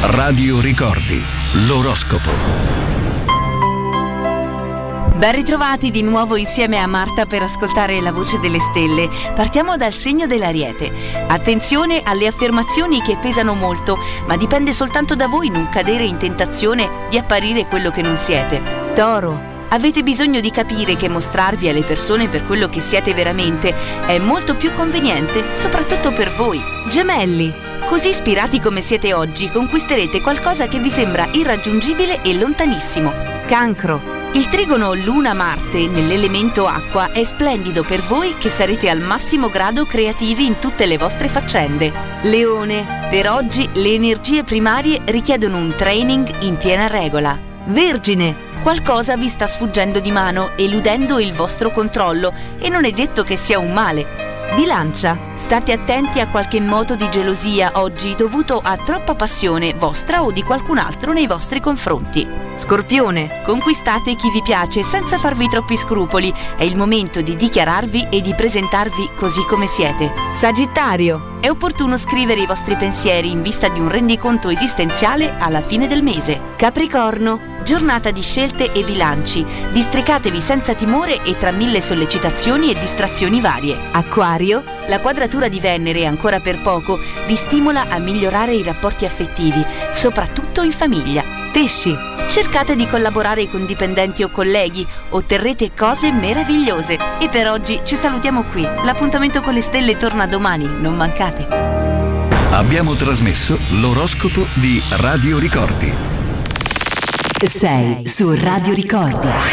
Radio Ricordi, l'oroscopo. Ben ritrovati di nuovo insieme a Marta per ascoltare la voce delle stelle. Partiamo dal segno dell'Ariete. Attenzione alle affermazioni che pesano molto, ma dipende soltanto da voi non cadere in tentazione di apparire quello che non siete. Toro. Avete bisogno di capire che mostrarvi alle persone per quello che siete veramente è molto più conveniente, soprattutto per voi. Gemelli. Così ispirati come siete oggi, conquisterete qualcosa che vi sembra irraggiungibile e lontanissimo. Cancro. Il trigono Luna-Marte nell'elemento acqua è splendido per voi che sarete al massimo grado creativi in tutte le vostre faccende. Leone. Per oggi le energie primarie richiedono un training in piena regola. Vergine. Qualcosa vi sta sfuggendo di mano, eludendo il vostro controllo, e non è detto che sia un male. Bilancia. State attenti a qualche moto di gelosia oggi dovuto a troppa passione vostra o di qualcun altro nei vostri confronti. Scorpione. Conquistate chi vi piace senza farvi troppi scrupoli. È il momento di dichiararvi e di presentarvi così come siete. Sagittario. È opportuno scrivere i vostri pensieri in vista di un rendiconto esistenziale alla fine del mese. Capricorno. Giornata di scelte e bilanci. Districatevi senza timore e tra mille sollecitazioni e distrazioni varie. Acquario. La quadratura di Venere, ancora per poco, vi stimola a migliorare i rapporti affettivi, soprattutto in famiglia. Pesci. Cercate di collaborare con dipendenti o colleghi, otterrete cose meravigliose. E per oggi ci salutiamo qui. L'appuntamento con le stelle torna domani, non mancate. Abbiamo trasmesso l'oroscopo di Radio Ricordi. Sei su Radio Ricordi.